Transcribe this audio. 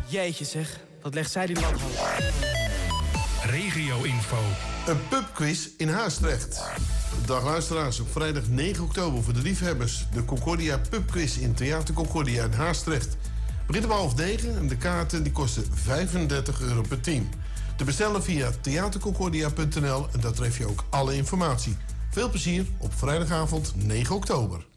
Jeetje zeg, wat legt zij die lat hoog. Regio-info. Een pubquiz in Haastrecht. Dag luisteraars, op vrijdag 9 oktober voor de liefhebbers. De Concordia Pubquiz in Theater Concordia in Haastrecht. Begint om 8:30 en de kaarten die kosten €35 per team. Te bestellen via theaterconcordia.nl en daar tref je ook alle informatie. Veel plezier op vrijdagavond 9 oktober.